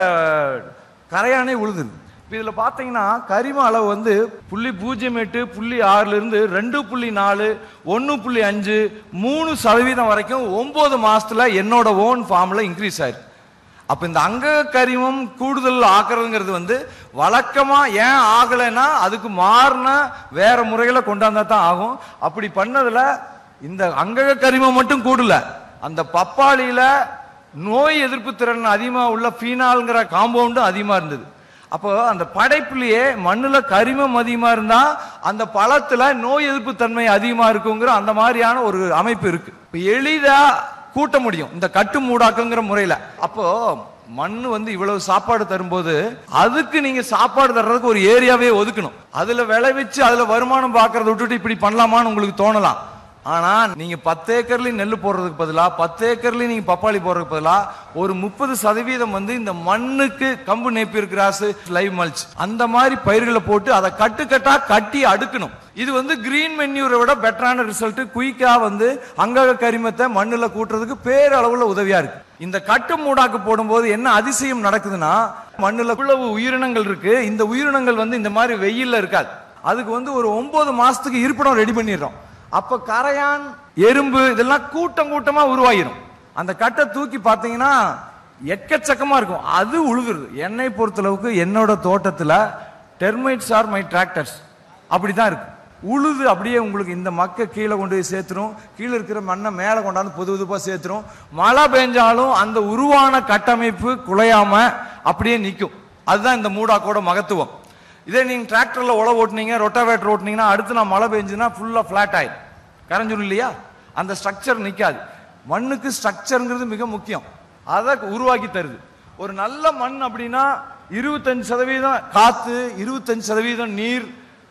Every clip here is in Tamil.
கரையானே உழுதுது. இப்போ இதில் பார்த்தீங்கன்னா கரிம அளவு வந்து 0.08, 0.6லிருந்து 2.4, 1.5, 3% வரைக்கும் 9 மாசத்துல என்னோட ஓன் ஃபார்ம்ல இன்க்ரீஸ் ஆயிருக்கு. அப்ப இந்த அங்க கரிமம் கூடுதல் ஆக்குறதுங்கிறது வந்து வழக்கமா ஏன் ஆகலைன்னா அதுக்கு மாறின வேற முறைகளை கொண்டாந்தா தான் ஆகும். அப்படி பண்ணதுல இந்த அங்க கரிமம் மட்டும் கூடல, அந்த பப்பாளியில நோய் எதிர்ப்பு திறன் அதிகமா உள்ள ஃபீனால்ங்கிற காம்பவுண்டும் அதிகமா இருந்தது. அப்போ அந்த படைப்புலயே மண்ணுல கரிமம் அதிகமா இருந்தா அந்த பழத்துல நோய் எதிர்ப்பு தன்மை அதிகமா இருக்குங்கிற அந்த மாதிரியான ஒரு அமைப்பு இருக்கு. எளிதா கூட்ட முடியும் இந்த கட்டு மூடாக்குங்கிற முறையில. அப்போ மண்ணு வந்து இவ்வளவு சாப்பாடு தரும்போது அதுக்கு நீங்க சாப்பாடு தர்றதுக்கு ஒரு ஏரியாவே ஒதுக்கணும். அதுல விளைவிச்சு அதுல வருமானம் பாக்குறத விட்டுட்டு இப்படி பண்ணலாமான்னு உங்களுக்கு தோணலாம். ஆனா நீங்க 10 ஏக்கர்லயும் நெல் போடுறதுக்கு பதிலா 10 ஏக்கர்லயும் நீங்க பப்பாளி போடுறதுக்கு பதிலா ஒரு 30% வந்து இந்த மண்ணுக்கு கம்பு நேப்பியர் கிராஸ், லைவ் மல்ச் அந்த மாதிரி பயிர்களை போட்டு அதை கட்டுக்கட்டா கட்டி அடுக்கணும். இது வந்து கிரீன் மென்யூரை விட பெட்டரான ரிசல்ட். குயிக்கா வந்து அங்கக கரிமத்தை மண்ணுல கூட்டுறதுக்கு பேரளவுல உதவியா இருக்கு. இந்த கட்டு மூடாக்கு போடும்போது என்ன அதிசயம் நடக்குதுன்னா மண்ணுல இவ்வளவு உயிரினங்கள் இருக்கு. இந்த உயிரினங்கள் வந்து இந்த மாதிரி வெயில்ல இருக்காது. அதுக்கு வந்து ஒரு 9 மாசத்துக்கு இருப்பிடம் ரெடி பண்ணிடுறோம். அப்ப கரையான், எறும்பு இதெல்லாம் கூட்டம் கூட்டமா உருவாகிடும். அந்த கட்டை தூக்கி பார்த்தீங்கன்னா எக்கச்சக்கமா இருக்கும். அது உழுகுறது. என்னை பொறுத்தளவுக்கு என்னோட தோட்டத்துல டெர்மைட்ஸ் ஆர் மை டிராக்டர்ஸ் அப்படிதான் இருக்கு. உழுது அப்படியே உங்களுக்கு இந்த மக்க கீழே கொண்டு போய் சேர்த்துரும், கீழே இருக்கிற மண்ணை மேலே கொண்டாந்து பொதுவா சேர்த்துரும். மழை பெஞ்சாலும் அந்த உருவான கட்டமைப்பு குலையாம அப்படியே நிற்கும். அதுதான் இந்த மூடாக்கோட மகத்துவம். இதே நீங்க டிராக்டர்ல உழவு ஓட்டுனீங்க, ரொட்டாவேட்டர் ஓட்டுனீங்கன்னா அடுத்து நான் மழை பெஞ்சுன்னா ஃபுல்லா பிளாட் ஆயிடும், கரைஞ்சிடும் இல்லையா? அந்த ஸ்ட்ரக்சர் நிற்காது. மண்ணுக்கு ஸ்ட்ரக்சர்ங்கிறது மிக முக்கியம். அதை உருவாக்கி தருது. ஒரு நல்ல மண் அப்படின்னா 25% காத்து, 25% நீர்,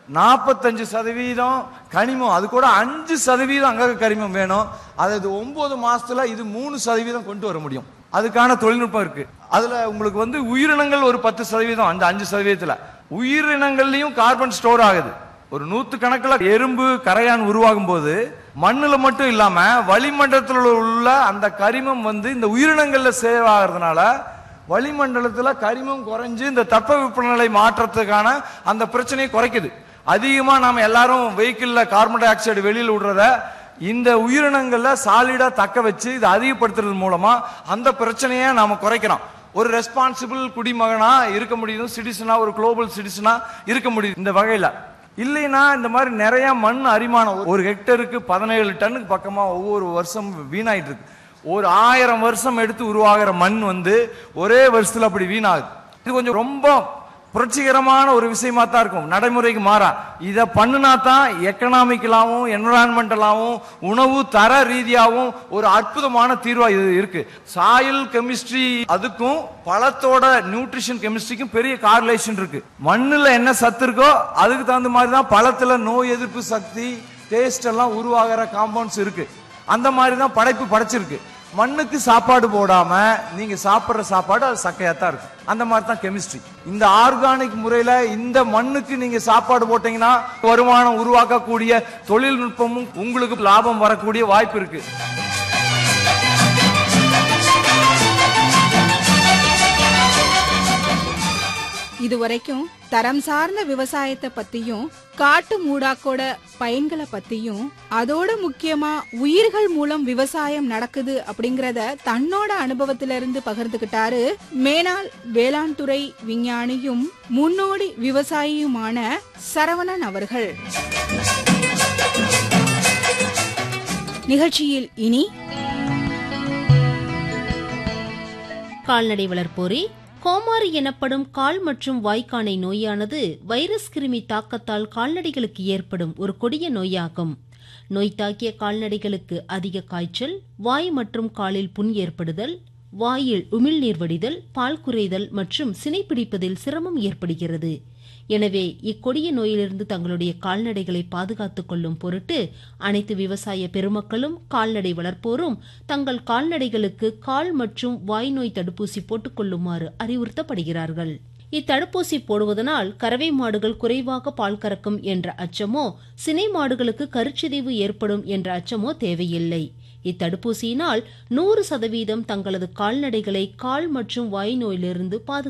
45% கனிமம், அது கூட 5% அங்கக கரிமம் வேணும். அது 9 மாசத்துல இது 3% கொண்டு வர முடியும். அதுக்கான தொழில்நுட்பம் இருக்கு. அதுல உங்களுக்கு வந்து உயிரினங்கள் ஒரு 10%, அந்த 5%ல உயிரினங்கள்லயும் கார்பன் ஸ்டோர் ஆகுது. ஒரு 100 கணக்கில் எறும்பு, கரையான் உருவாகும் போது மண்ணுல மட்டும் இல்லாம வளிமண்டலத்தில் உள்ள அந்த கரிமம் வந்து இந்த உயிரினங்கள்ல சேவ் ஆகிறதுனால வளிமண்டலத்துல கரிமம் குறைஞ்சு இந்த தட்பவெப்பநிலை மாற்றத்துக்கான அந்த பிரச்சனையை குறைக்குது. அதிகமா நாம எல்லாரும் வெஹிக்கிள்ல கார்பன் டை ஆக்சைடு வெளியில் விடுறத இந்த உயிரினங்கள்ல சாலிடா தக்க வச்சு இதை அதிகப்படுத்துறது மூலமா அந்த பிரச்சனையை நாம குறைக்கிறோம். ஒரு ரெஸ்பான்சிபிள் குடிமகனா இருக்க முடியும், சிட்டிசனா, ஒரு குளோபல் சிட்டிசனா இருக்க முடியும் இந்த வகையில. இல்லைன்னா இந்த மாதிரி நிறைய மண் அரிமானம், ஒரு ஹெக்டருக்கு 17 டன்னுக்கு பக்கமா ஒவ்வொரு வருஷம் வீணாயிட்டு இருக்கு. ஒரு 1000 வருஷம் எடுத்து உருவாகிற மண் வந்து ஒரே வருஷத்துல அப்படி வீணாகுது. இது கொஞ்சம் ரொம்ப புரட்சிகரமான ஒரு விஷயமா தான் இருக்கும். நடைமுறைக்கு மாறா இதை பண்ணுனா தான் எக்கனாமிக்கலாவும் என்விரான்மெண்டலாவும் உணவு தர ரீதியாகவும் ஒரு அற்புதமான தீர்வா இது இருக்கு. சாயில் கெமிஸ்ட்ரி அதுக்கும் பழத்தோட நியூட்ரிஷன் கெமிஸ்ட்ரிக்கும் பெரிய கார்லேஷன் இருக்கு. மண்ணுல என்ன சத்து இருக்கோ அதுக்கு தகுந்த மாதிரி தான் பழத்துல நோய் எதிர்ப்பு சக்தி, டேஸ்ட் எல்லாம் உருவாகிற காம்பவுண்ட்ஸ் இருக்கு. அந்த மாதிரி தான் படைப்பு படைச்சிருக்கு. மண்ணுக்கு சாப்பாடு போடாம நீங்க சாப்பிடுற சாப்பாடு அது சக்கையாத்தான் இருக்கும். அந்த மாதிரி தான் கெமிஸ்ட்ரி. இந்த ஆர்கானிக் முறையில இந்த மண்ணுக்கு நீங்க சாப்பாடு போட்டீங்கன்னா வருமானம் உருவாக்கக்கூடிய தொழில்நுட்பமும் உங்களுக்கு லாபம் வரக்கூடிய வாய்ப்பு இருக்கு. இதுவரைக்கும் தரம் சார்ந்த விவசாயத்தை பத்தியும் காட்டு மூடாக்கோட பயன்களை பத்தியும் அதோட முக்கியமா உயிர்கள் மூலம் விவசாயம் நடக்குது அப்படிங்கறத தன்னோட அனுபவத்திலிருந்து பகிர்ந்துகிட்டாரு மேனாள் வேளாண் துறை விஞ்ஞானியும் முன்னோடி விவசாயியுமான சரவணன் அவர்கள். நிகழ்ச்சியில் இனி கால்நடை வளர்ப்போரே, கோமாரி எனப்படும் கால் மற்றும் வாய்க்கானை நோயானது வைரஸ் கிருமி தாக்கத்தால் கால்நடைகளுக்கு ஏற்படும் ஒரு கொடிய நோயாகும். நோய் தாக்கிய கால்நடைகளுக்கு அதிக காய்ச்சல், வாய் மற்றும் காலில் புண் ஏற்படுதல், வாயில் உமிழ்நீர் வடிதல், பால் குறைதல் மற்றும் சினை பிடிப்பதில் சிரமம் ஏற்படுகிறது. எனவே இக்கொடிய நோயிலிருந்து தங்களுடைய கால்நடைகளை பாதுகாத்துக் கொள்ளும் பொருட்டு அனைத்து விவசாய பெருமக்களும் கால்நடை வளர்ப்போரும் தங்கள் கால்நடைகளுக்கு கால் மற்றும் வாய் நோய் தடுப்பூசி போட்டுக் கொள்ளுமாறு அறிவுறுத்தப்படுகிறார்கள். இத்தடுப்பூசி போடுவதனால் கறவை மாடுகள் குறைவாக பால் கறக்கும் என்ற அச்சமோ, சினை மாடுகளுக்கு கருச்சிதைவு ஏற்படும் என்ற அச்சமோ தேவையில்லை. இத்தடுப்பூசியினால் 100% தங்களது கால்நடைகளை கால் மற்றும் வாய் நோயிலிருந்து பாதுகாக்க